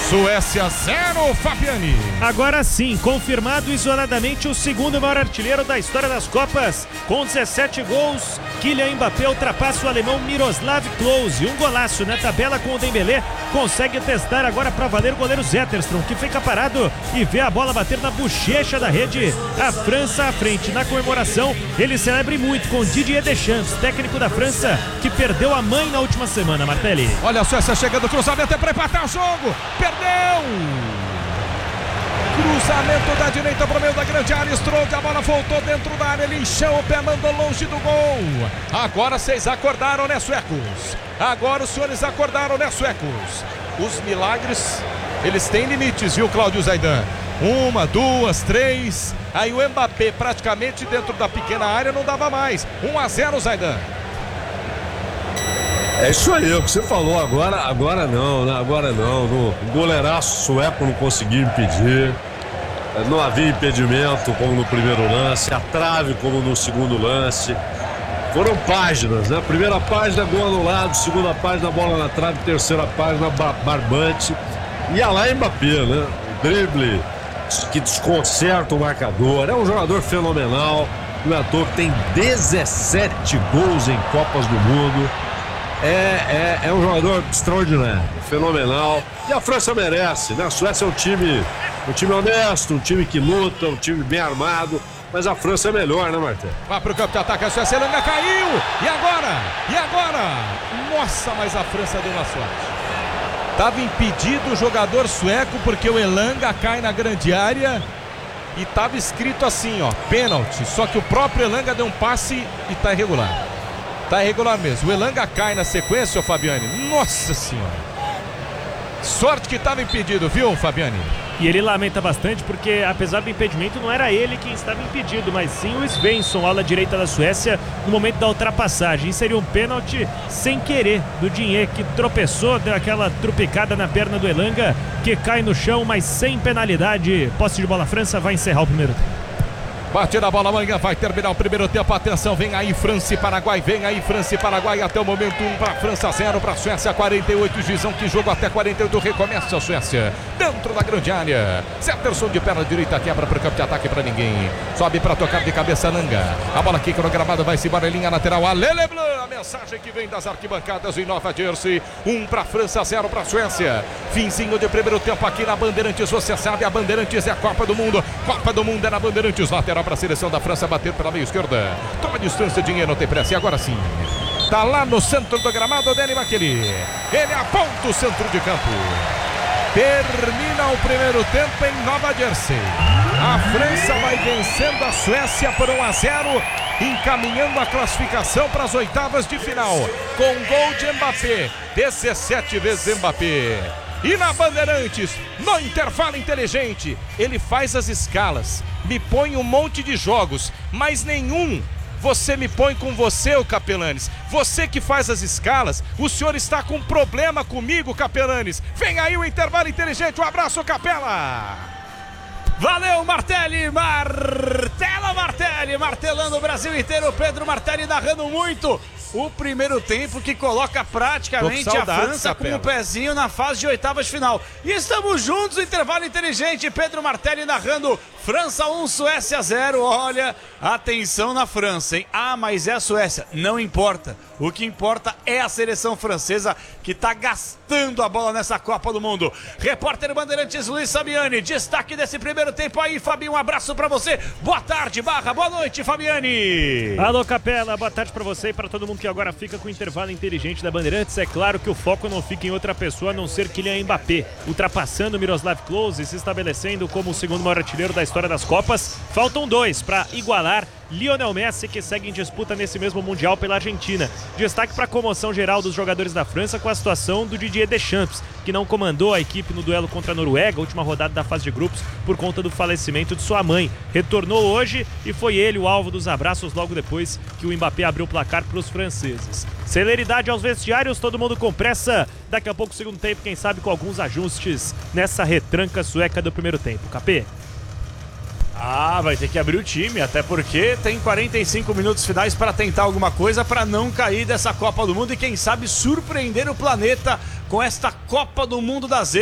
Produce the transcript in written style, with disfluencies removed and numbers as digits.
Suécia 0, Fabiani. Agora sim, confirmado isoladamente o segundo maior artilheiro da história das Copas. Com 17 gols, Kylian Mbappé ultrapassa o alemão Miroslav Klose. Um golaço na tabela com o Dembélé. Consegue testar agora para valer o goleiro Zetterstrom, que fica parado e vê a bola bater na bochecha da rede. A França à frente. Na comemoração, ele celebra muito com Didier Deschamps, técnico da França, que perdeu a mãe na última semana, Martelli. Olha a Suécia chegando, cruzamento é para empatar o jogo. Perdeu! Cruzamento da direita para o meio da grande área, Strode, a bola voltou dentro da área, ele encheu o pé, mandou longe do gol. Agora vocês acordaram, né, suecos? Agora os senhores acordaram, né, suecos? Os milagres, eles têm limites, viu, Cláudio Zaidan? 1, 2, 3, aí o Mbappé praticamente dentro da pequena área não dava mais. 1-0, Zaidan. É isso aí, o que você falou agora não, né? Agora não. O goleiraço sueco não conseguiu impedir. Não havia impedimento como no primeiro lance, a trave como no segundo lance. Foram páginas, né? Primeira página, gol anulado, segunda página, bola na trave, terceira página, barbante. E a lá Mbappé, né? O drible que desconcerta o marcador. É um jogador fenomenal. Não é à toa que tem 17 gols em Copas do Mundo. É um jogador extraordinário, fenomenal. E a França merece, né? A Suécia é um time honesto, um time que luta, um time bem armado. Mas a França é melhor, né, Martel? Vai pro campo de ataque, a Suécia ainda caiu. E agora? Nossa, mas a França deu uma sorte. Tava impedido o jogador sueco porque o Elanga cai na grande área. E tava escrito assim, ó, pênalti. Só que o próprio Elanga deu um passe e tá irregular. Tá irregular mesmo. O Elanga cai na sequência, ô Fabiani. Nossa senhora. Sorte que estava impedido, viu, Fabiani? E ele lamenta bastante porque, apesar do impedimento, não era ele quem estava impedido, mas sim o Svensson, ala direita da Suécia, no momento da ultrapassagem. E seria um pênalti sem querer do Digne, que tropeçou, deu aquela trupicada na perna do Elanga, que cai no chão, mas sem penalidade. Posse de bola, França vai encerrar o primeiro tempo. Bate na bola amanhã, vai terminar o primeiro tempo. Atenção, vem aí França e Paraguai. Até o momento 1 para França, 0 para Suécia, 48. Gizão, que jogo até 48. Recomeça a Suécia dentro da grande área. Zetterstrom de perna direita, quebra para o campo de ataque para ninguém. Sobe para tocar de cabeça Nanga. A bola aqui no gramado, vai-se embora em linha lateral. Alele Blanc, a mensagem que vem das arquibancadas em Nova Jersey. 1 para França, 0 para Suécia. Finzinho de primeiro tempo aqui na Bandeirantes. Você sabe, a Bandeirantes é a Copa do Mundo. Copa do Mundo é na Bandeirantes. Lateral para a seleção da França, bater pela meia esquerda. Toma distância, dinheiro, não tem pressa. E agora sim, tá lá no centro do gramado, Dani Makeli. Ele aponta o centro de campo. Termina o primeiro tempo em Nova Jersey. A França vai vencendo a Suécia por 1-0, encaminhando a classificação para as oitavas de final. Com gol de Mbappé, 17 vezes Mbappé. E na Bandeirantes, no intervalo inteligente, ele faz as escalas, me põe um monte de jogos, mas nenhum você me põe com você, o Capelanes. Você que faz as escalas, o senhor está com problema comigo, Capelanes. Vem aí o intervalo inteligente, um abraço, Capela. Valeu, Martelli, martelando o Brasil inteiro. Pedro Martelli narrando muito o primeiro tempo, que coloca praticamente a França com o pezinho na fase de oitavas de final. E estamos juntos no intervalo inteligente. Pedro Martelli narrando França 1, Suécia 0. Olha, atenção na França, hein? Ah, mas é a Suécia. Não importa. O que importa é a seleção francesa, que está gastando a bola nessa Copa do Mundo. Repórter Bandeirantes Luiz Fabiani, destaque desse primeiro tempo aí, Fabinho, um abraço pra você. Boa tarde, boa noite, Fabiani. Alô, Capela, boa tarde pra você e pra todo mundo que agora fica com o intervalo inteligente da Bandeirantes. É claro que o foco não fica em outra pessoa a não ser Kylian Mbappé, ultrapassando Miroslav Klose e se estabelecendo como o segundo maior artilheiro da história das Copas. Faltam 2 para igualar Lionel Messi, que segue em disputa nesse mesmo Mundial pela Argentina. Destaque para a comoção geral dos jogadores da França com a situação do Didier Deschamps, que não comandou a equipe no duelo contra a Noruega, última rodada da fase de grupos, por conta do falecimento de sua mãe. Retornou hoje e foi ele o alvo dos abraços logo depois que o Mbappé abriu o placar para os franceses. Celeridade aos vestiários, todo mundo com pressa. Daqui a pouco o segundo tempo, quem sabe com alguns ajustes nessa retranca sueca do primeiro tempo. Capê? Vai ter que abrir o time, até porque tem 45 minutos finais para tentar alguma coisa para não cair dessa Copa do Mundo e quem sabe surpreender o planeta com esta Copa do Mundo da Z.